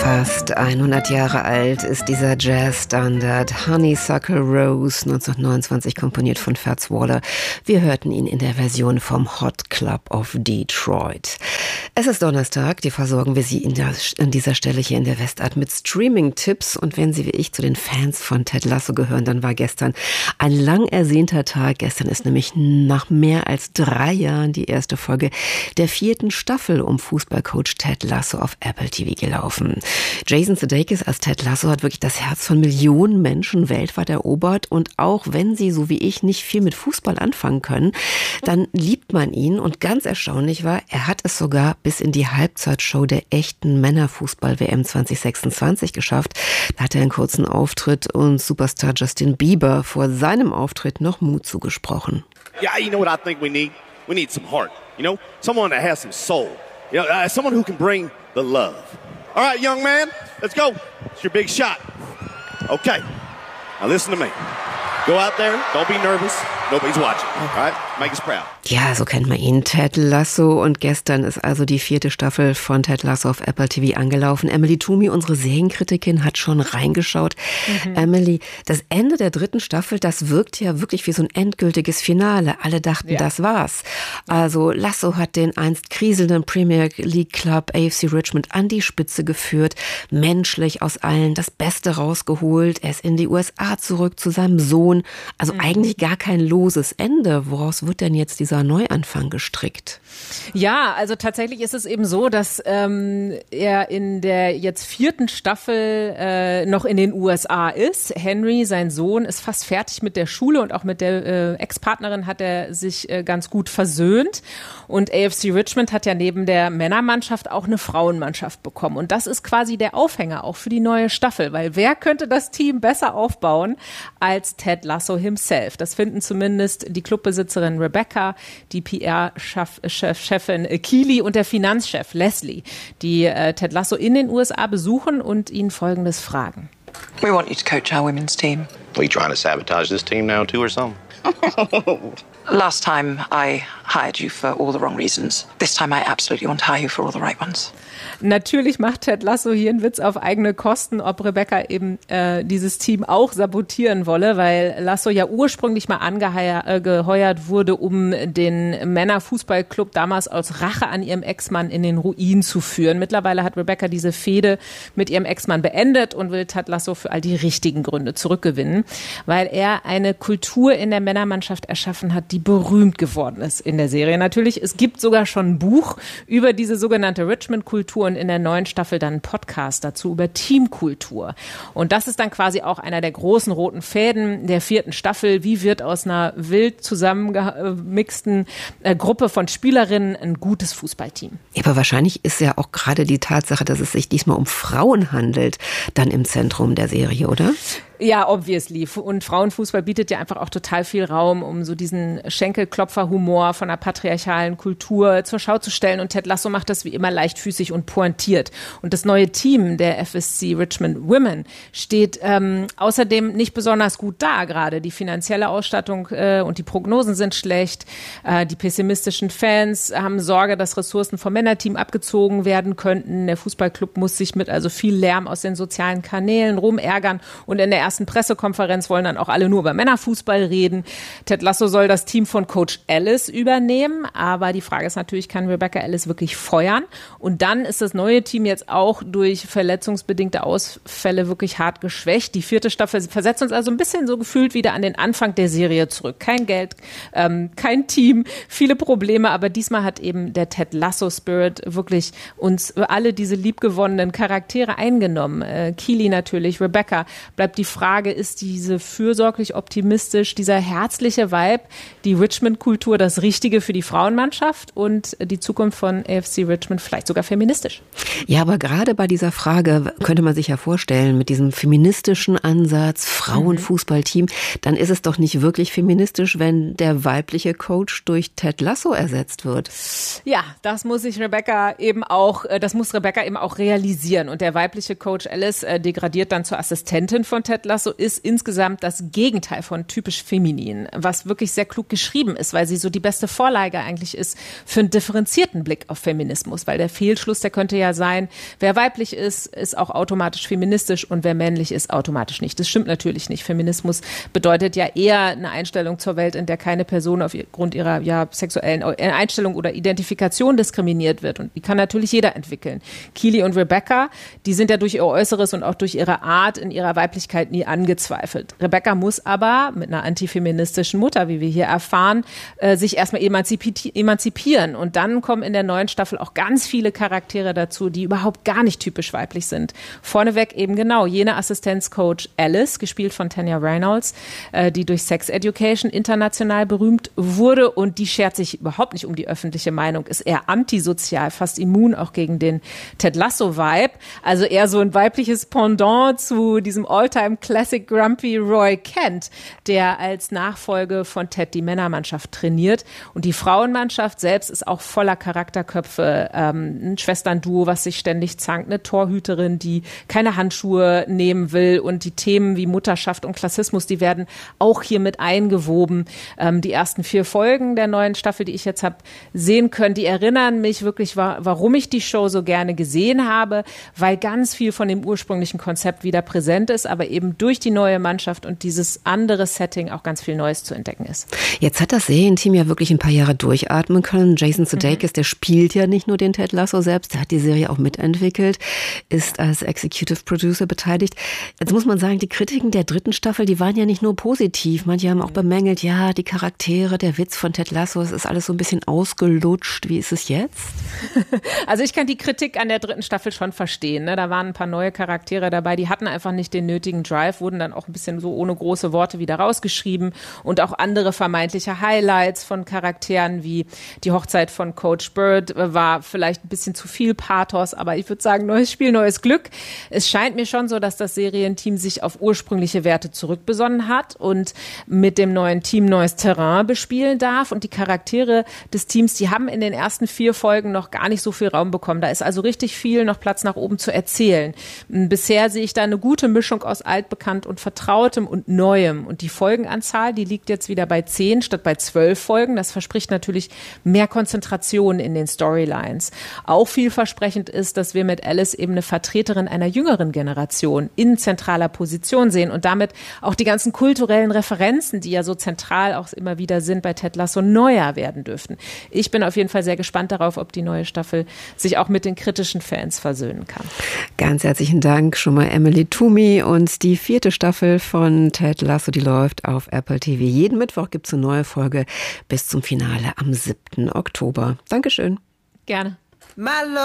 Fast 100 Jahre alt ist dieser Jazz-Standard Honeysuckle Rose, 1929 komponiert von Fats Waller. Wir hörten ihn in der Version vom Hot Club of Detroit. Es ist Donnerstag, die versorgen wir Sie an dieser Stelle hier in der Westart mit Streaming-Tipps. Und wenn Sie wie ich zu den Fans von Ted Lasso gehören, dann war gestern ein lang ersehnter Tag. Gestern ist nämlich nach mehr als 3 Jahren die erste Folge der 4. Staffel um Fußballcoach Ted Lasso auf Apple TV gelaufen. Jason Sudeikis als Ted Lasso hat wirklich das Herz von Millionen Menschen weltweit erobert. Und auch wenn sie, so wie ich, nicht viel mit Fußball anfangen können, dann liebt man ihn. Und ganz erstaunlich war, er hat es sogar bis in die Halbzeitshow der echten Männerfußball-WM 2026 geschafft. Da hat er einen kurzen Auftritt und Superstar Justin Bieber vor seinem Auftritt noch Mut zugesprochen. Yeah, you know what I think we need? We need some heart, you know? Someone that has some soul. You know, someone who can bring the love. All right, young man, let's go. It's your big shot. Okay, now listen to me. Go out there, don't be nervous. Nobody's watching, all right? Make us proud. Ja, so kennt man ihn, Ted Lasso. Und gestern ist also die 4. Staffel von Ted Lasso auf Apple TV angelaufen. Emily Toomey, unsere Serienkritikin, hat schon reingeschaut. Emily, das Ende der 3. Staffel, das wirkt ja wirklich wie so ein endgültiges Finale. Alle dachten, das war's. Also Lasso hat den einst kriselnden Premier League Club AFC Richmond an die Spitze geführt, menschlich aus allen das Beste rausgeholt. Er ist in die USA zurück zu seinem Sohn. Also eigentlich gar kein loses Ende. Woraus wird denn jetzt dieser Neuanfang gestrickt? Ja, also tatsächlich ist es eben so, dass er in der jetzt 4. Staffel noch in den USA ist. Henry, sein Sohn, ist fast fertig mit der Schule und auch mit der Ex-Partnerin hat er sich ganz gut versöhnt. Und AFC Richmond hat ja neben der Männermannschaft auch eine Frauenmannschaft bekommen. Und das ist quasi der Aufhänger auch für die neue Staffel, weil wer könnte das Team besser aufbauen als Ted Lasso himself? Das finden zumindest die Clubbesitzerin Rebecca, die PR-Chefin Keely und der Finanzchef Leslie, die Ted Lasso in den USA besuchen und ihn Folgendes fragen. We want you to coach our women's team. Are you trying to sabotage this team now too or something? Last time I hired you for all the wrong reasons. This time I absolutely want to hire you for all the right ones. Natürlich macht Ted Lasso hier einen Witz auf eigene Kosten, ob Rebecca eben dieses Team auch sabotieren wolle, weil Lasso ja ursprünglich mal angeheuert wurde, um den Männerfußballclub damals aus Rache an ihrem Ex-Mann in den Ruin zu führen. Mittlerweile hat Rebecca diese Fehde mit ihrem Ex-Mann beendet und will Ted Lasso für all die richtigen Gründe zurückgewinnen, weil er eine Kultur in der Männermannschaft erschaffen hat, die berühmt geworden ist in der Serie. Natürlich, es gibt sogar schon ein Buch über diese sogenannte Richmond-Kultur und in der neuen Staffel dann einen Podcast dazu über Teamkultur. Und das ist dann quasi auch einer der großen roten Fäden der 4. Staffel. Wie wird aus einer wild zusammengemixten Gruppe von Spielerinnen ein gutes Fußballteam? Aber wahrscheinlich ist ja auch gerade die Tatsache, dass es sich diesmal um Frauen handelt, dann im Zentrum der Serie, oder? Ja, obviously. Und Frauenfußball bietet ja einfach auch total viel Raum, um so diesen Schenkelklopfer-Humor von einer patriarchalen Kultur zur Schau zu stellen. Und Ted Lasso macht das wie immer leichtfüßig und pointiert. Und das neue Team der FSC Richmond Women steht außerdem nicht besonders gut da gerade. Die finanzielle Ausstattung und die Prognosen sind schlecht. Die pessimistischen Fans haben Sorge, dass Ressourcen vom Männerteam abgezogen werden könnten. Der Fußballclub muss sich mit also viel Lärm aus den sozialen Kanälen rumärgern. Und in der ersten Pressekonferenz wollen dann auch alle nur über Männerfußball reden. Ted Lasso soll das Team von Coach Ellis übernehmen, aber die Frage ist natürlich, kann Rebecca Ellis wirklich feuern? Und dann ist das neue Team jetzt auch durch verletzungsbedingte Ausfälle wirklich hart geschwächt. Die 4. Staffel versetzt uns also ein bisschen so gefühlt wieder an den Anfang der Serie zurück. Kein Geld, kein Team, viele Probleme, aber diesmal hat eben der Ted Lasso Spirit wirklich uns alle diese liebgewonnenen Charaktere eingenommen. Keely natürlich, Rebecca. Bleibt die Frage, ist diese fürsorglich optimistisch, dieser herzliche Vibe, die Richmond-Kultur das Richtige für die Frauenmannschaft und die Zukunft von AFC Richmond vielleicht sogar feministisch? Ja, aber gerade bei dieser Frage könnte man sich ja vorstellen, mit diesem feministischen Ansatz, Frauenfußballteam, dann ist es doch nicht wirklich feministisch, wenn der weibliche Coach durch Ted Lasso ersetzt wird. Ja, das muss Rebecca eben auch realisieren. Und der weibliche Coach Ellis degradiert dann zur Assistentin von Ted Lasso ist insgesamt das Gegenteil von typisch feminin, was wirklich sehr klug geschrieben ist, weil sie so die beste Vorlage eigentlich ist für einen differenzierten Blick auf Feminismus, weil der Fehlschluss, der könnte ja sein, wer weiblich ist auch automatisch feministisch und wer männlich ist, automatisch nicht. Das stimmt natürlich nicht. Feminismus bedeutet ja eher eine Einstellung zur Welt, in der keine Person aufgrund ihrer sexuellen Einstellung oder Identifikation diskriminiert wird. Und die kann natürlich jeder entwickeln. Keely und Rebecca, die sind ja durch ihr Äußeres und auch durch ihre Art in ihrer Weiblichkeit nie angezweifelt. Rebecca muss aber mit einer antifeministischen Mutter, wie wir hier erfahren, sich erstmal emanzipieren. Und dann kommen in der neuen Staffel auch ganz viele Charaktere dazu, die überhaupt gar nicht typisch weiblich sind. Vorneweg eben genau jene Assistenzcoach Alice, gespielt von Tanya Reynolds, die durch Sex Education international berühmt wurde, und die schert sich überhaupt nicht um die öffentliche Meinung, ist eher antisozial, fast immun auch gegen den Ted Lasso-Vibe. Also eher so ein weibliches Pendant zu diesem All-Time-Classic Grumpy Roy Kent, der als Nachfolge von Ted die Männermannschaft trainiert. Und die Frauenmannschaft selbst ist auch voller Charakterköpfe. Ein Schwesternduo, was sich ständig zankt, eine Torhüterin, die keine Handschuhe nehmen will, und die Themen wie Mutterschaft und Klassismus, die werden auch hier mit eingewoben. Die ersten 4 Folgen der neuen Staffel, die ich jetzt habe sehen können, die erinnern mich wirklich, warum ich die Show so gerne gesehen habe, weil ganz viel von dem ursprünglichen Konzept wieder präsent ist, aber eben durch die neue Mannschaft und dieses andere Setting auch ganz viel Neues zu entdecken ist. Jetzt hat das Serienteam ja wirklich ein paar Jahre durchatmen können. Jason Sudeikis, der spielt ja nicht nur den Ted Lasso selbst, der hat die Serie auch mitentwickelt, ist als Executive Producer beteiligt. Jetzt muss man sagen, die Kritiken der 3. Staffel, die waren ja nicht nur positiv. Manche haben auch bemängelt, ja, die Charaktere, der Witz von Ted Lasso, es ist alles so ein bisschen ausgelutscht. Wie ist es jetzt? Also ich kann die Kritik an der 3. Staffel schon verstehen. Ne? Da waren ein paar neue Charaktere dabei, die hatten einfach nicht den nötigen Drive, wurden dann auch ein bisschen so ohne große Worte wieder rausgeschrieben, und auch andere vermeintliche Highlights von Charakteren wie die Hochzeit von Coach Bird war vielleicht ein bisschen zu viel Pathos, aber ich würde sagen, neues Spiel, neues Glück. Es scheint mir schon so, dass das Serienteam sich auf ursprüngliche Werte zurückbesonnen hat und mit dem neuen Team neues Terrain bespielen darf, und die Charaktere des Teams, die haben in den ersten 4 Folgen noch gar nicht so viel Raum bekommen. Da ist also richtig viel noch Platz nach oben zu erzählen. Bisher sehe ich da eine gute Mischung aus altbekannt und Vertrautem und Neuem, und die Folgenanzahl, die liegt jetzt wieder bei 10 statt bei 12 Folgen. Das verspricht natürlich mehr Konzentration in den Storylines. Auch vielversprechend ist, dass wir mit Alice eben eine Vertreterin einer jüngeren Generation in zentraler Position sehen und damit auch die ganzen kulturellen Referenzen, die ja so zentral auch immer wieder sind bei Ted Lasso, neuer werden dürften. Ich bin auf jeden Fall sehr gespannt darauf, ob die neue Staffel sich auch mit den kritischen Fans versöhnen kann. Ganz herzlichen Dank schon mal Emily Toomey, und die 4. Staffel von Ted Lasso, die läuft auf Apple TV. Jeden Mittwoch gibt es eine neue Folge bis zum Finale am 7. Oktober. Dankeschön. Gerne.